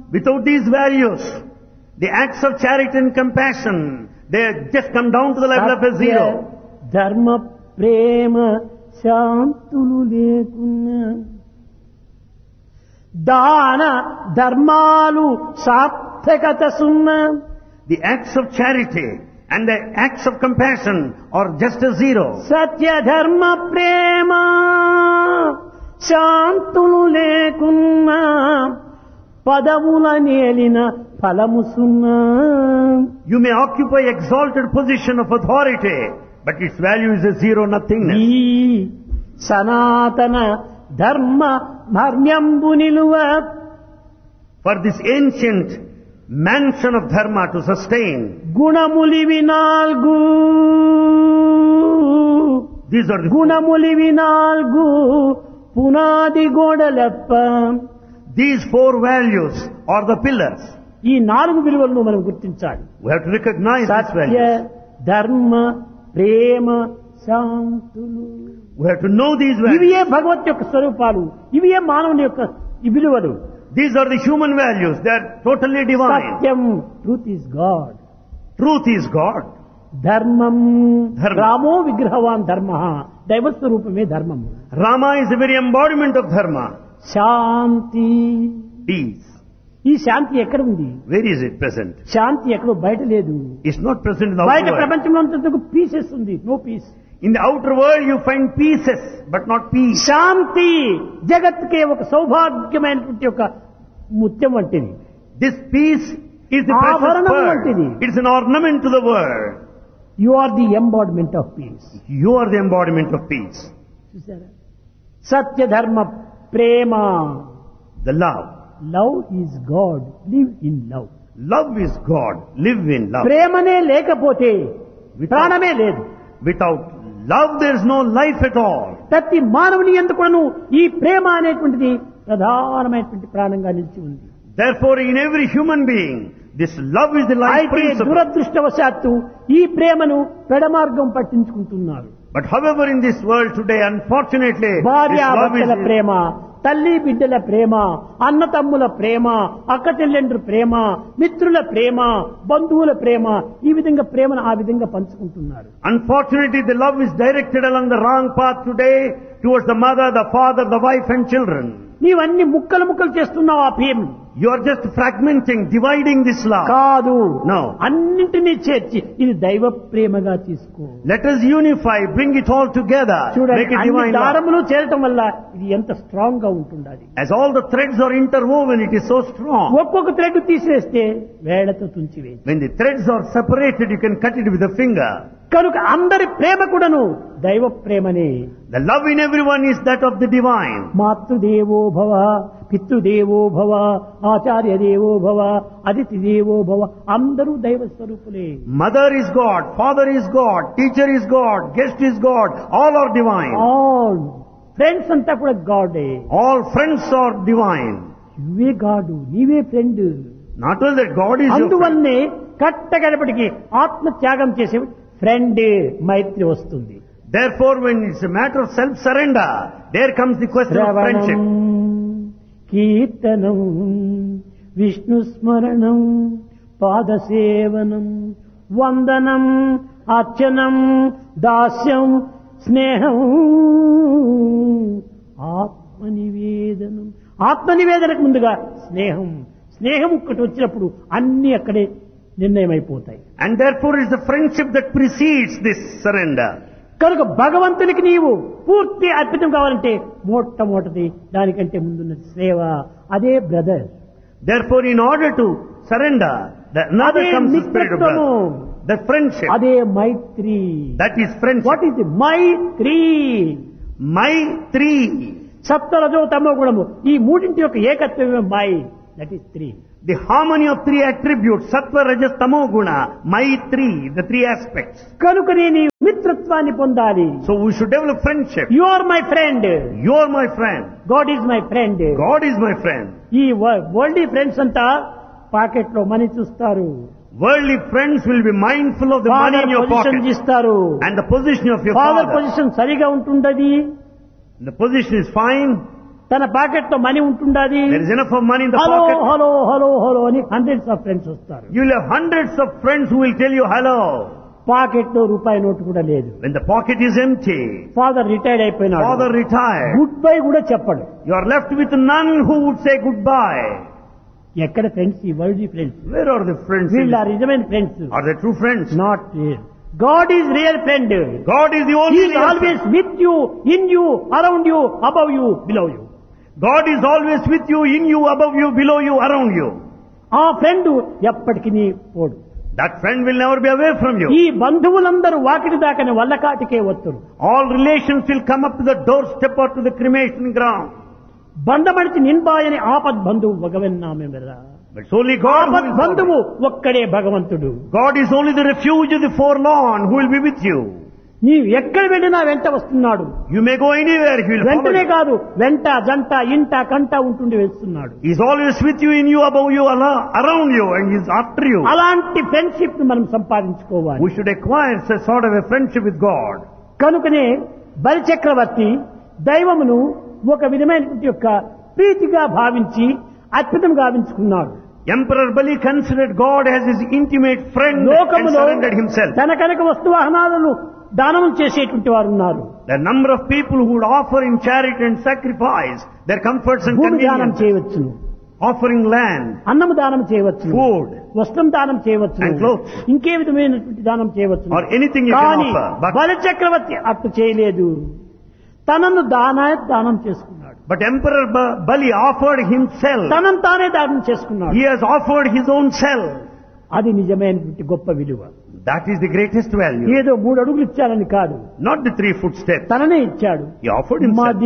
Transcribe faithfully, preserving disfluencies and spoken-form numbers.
Without these values, the acts of charity and compassion, they just come down to the level of a zero. ధర్మ ప్రేమ శాంతులు లేకున్నా దాన ధర్మాలు సార్థకత సున్నా. The acts of charity and the acts of compassion are just a zero. సత్య ధర్మ ప్రేమ శాంతులు లేకున్నా పదవుల నేలిన ఫలము సున్నా. You may occupy exalted position of authority, but its value is a zero nothingness. ఈ సనాతన ధర్మ మర్మ్యంబు నిలువ For this ancient mansion of dharma to sustain, గుణములివి నాలుగు these are the గుణములివి నాలుగు పునాది గోడలెప్ప. these four values are the pillars. ఈ నాలుగు విలువలను మనం గుర్తించాలి. We have to recognize these Satya values. ధర్మ ప్రేమ శాంతులు We have to know these values. ఇవియే భగవత్ యొక్క స్వరూపాలు, ఇవియే మానవుని యొక్క ఈ విలువలు. These are the human values. They are totally divine. Satyam, truth is God. Truth is God. ధర్మం, ధర్మం. రామో విగ్రహవాన్ ధర్మ, దైవస్వరూపమే ధర్మం. Rama is the very embodiment of dharma. Shanti, Peace. ఈ శాంతి ఎక్కడ ఉంది? Where is it present? శాంతి ఎక్కడో బయట లేదు. It's not present in the బయట outer world. ప్రపంచంలో అంతకు పీసెస్ ఉంది, no piece. In the outer world you find pieces, but not peace. శాంతి జగత్తుకే ఒక సౌభాగ్యమైనటువంటి ఒక ముత్యం వంటిది. This peace is the precious ఆభరణం pearl. వంటిది. It's an ornament to the world. You are the embodiment of piece. You are the embodiment of peace. చూసారా? సత్య ధర్మ ప్రేమ. The love. Love is God, live in love. Love is God. Live in love. ప్రేమనే లేకపోతే ప్రాణమే లేదు. Without love there is no life at all. ప్రతి మానవుని ఎందుకును ఈ ప్రేమ అనేటువంటిది ప్రధానమైనటువంటి ప్రాణంగా నిలిచి ఉంది. Therefore in every human being this love is the life అయితే principle. దురదృష్టవశాత్తు ఈ ప్రేమను పెడమార్గం పట్టించుకుంటున్నారు. But however in this world today unfortunately this love భార్యాభర్తల is ప్రేమ, తల్లి బిడ్డల ప్రేమ, అన్న తమ్ముల ప్రేమ, అక్క చెల్లెండ్రు ప్రేమ, మిత్రుల ప్రేమ, బంధువుల ప్రేమ, ఈ విధంగా ప్రేమను ఆ విధంగా పంచుకుంటున్నారు. Unfortunately, the love is directed along the wrong path today towards the mother, the father, the wife and children. నీవన్నీ ముక్కలు ముక్కలు చేస్తున్నావు ఆ ప్రేమ. You are just fragmenting, dividing this love. కాదు, No. అన్నింటినీ చేర్చి ఇది దైవ ప్రేమగా తీసుకో. Let us unify, bring it all together, make చూడండి, it అన్ని divine love. దారములు చేరటం వల్ల ఇది ఎంత స్ట్రాంగ్ గా ఉంటుండాలి. As all the threads are interwoven, it is so strong. ఒక్కొక్క థ్రెడ్ తీసివేస్తే వేళ్లతో తుంచివేసి. When the threads are separated, you can cut it with a finger. కనుక అందరి ప్రేమ కూడాను దైవ ప్రేమనే. The love in everyone is that of the divine. మాతృదేవో భవ, పితృదేవో భవ, ఆచార్య దేవో భవ, అతిథి దేవో భవ, అందరూ దైవ స్వరూపులే. Mother is God, father is God, teacher is God, guest is God, all are divine. All friends అంతా కూడా గాడే. All friends are divine. నువ్వే గాడు, నీవే friend. Not only that God is your friend. అందువల్లనే కట్టగడపటికి ఆత్మ త్యాగం చేసే ఫ్రెండ్ మైత్రి వస్తుంది. Therefore, when it's a matter of self-surrender, there comes the question of friendship. కీర్తనం, విష్ణు స్మరణం, పాదసేవనం, వందనం, అర్చనం, దాస్యం, స్నేహం, ఆత్మనివేదనం. ఆత్మనివేదనకు ముందుగా స్నేహం. స్నేహం ఒక్కటి వచ్చినప్పుడు అన్ని అక్కడే నిర్ణయం అయిపోతాయి. And therefore is the friendship that precedes this surrender. కనుక భగవంతునికి నీవు పూర్తి అర్పితం కావాలంటే మొట్టమొదటిది దానికంటే ముందున్న సేవ, అదే brother. Therefore, in order to surrender, the another అదే comes the spirit of మిత్రత్వము. brother. The friendship. అదే మైత్రి. That is friendship. What is the Mythri? Maitri. సప్త రజో తమో గుణము, ఈ మూడింటి యొక్క ఏకత్వమే my. That is three. The harmony of three attributes, sattva, rajas, tamo guna, Maitri, the three aspects. కనుక నేను మిత్రత్వాన్ని పొందాలి. So we should develop friendship. You are my friend, You are my friend. God is my friend. God is my friend. ఈ world friends అంతా pocket లో money చూస్తారు, Worldly friends will be mindful of the money in your position pocket ఇస్తారు. and the position of your father father. Position సరిగా ఉంటుండది, The position is fine. తన pocket లో money ఉంటుండాది. There is enough of money in the hello pocket. Hello hello hello అని hundreds of friends వస్తారు. You will have hundreds of friends who will tell you hello. Pocket లో రూపాయి note కూడా లేదు. When the pocket is empty, father retired అయిపోయినాడు. father retired. Good bye కూడా చెప్పడు. You are left with none who would say goodbye. ఎక్కడ friends? ఈ world friends. Where are the friends? వీళ్ళ నిజమైన friends. Are they true friends? Not real. God is real friend. God is the He only is real always friend. with you, in you, around you, above you, below you. God is always with you, in you, above you, below you, around you. ఆ friend ఎప్పటికీ పోడు. That friend will never be away from you. ఈ బంధువులందరూ Vakiti దాకని వల్లకాటికే వత్తురు. All relations will come up to the doorstep or to the cremation ground. బంధమడిచి నిన్బాయని ఆపద్ బంధువు భగవన్నామే మెరా. But it's only God who ఆపద్ will బంధువు forgive. ఒక్కడే భగవంతుడు. God is only the refuge of the forlorn who will be with you. నీవు ఎక్కడ వెళ్ళినా వెంట వస్తున్నాడు. You may go anywhere, He will follow వెంటనే you. కాదు, వెంట జంట ఇంట కంట ఉంటుండి వేస్తున్నాడు. He is always with you, in you, above you, ala- around you, and He is after you. అలాంటి ఫ్రెండ్షిప్ ను మనం సంపాదించుకోవాలి. We should acquire such sort of a friendship with God. కనుకనే బలిచక్రవర్తి దైవమును ఒక విధమైనటువంటి యొక్క ప్రీతిగా భావించి అద్భుతం గావించుకున్నాడు. Emperor Bali considered God as his intimate friend and లోకములో surrendered himself. తన కనుక వస్తువాహనాలను దానం చేసేటువంటి వారు ఉన్నారు. The number of people who would offer in charity and sacrifice their comforts and భూమి దానం conveniences, చేయవచ్చును, offering land, అన్నము దానం చేయవచ్చును, food, వస్త్రం దానం చేయవచ్చును, and clothes, ఇంకే విధమైనటువంటి దానం చేయవచ్చును. or anything you can కానీ offer. But, బలిచక్రవర్తి అట్లు చేయలేదు. తనను దానా దానం చేసుకున్నాడు. but Emperor Ba- Bali offered himself. తనను తానే దానం చేసుకున్నాడు. He has offered his own self. అది నిజమైనటువంటి గొప్ప విలువ. That is the greatest value. ఏదో మూడు అడుగులు ఇచ్చారని కాదు, Not the three footsteps. తననే ఇచ్చాడు. He offered himself.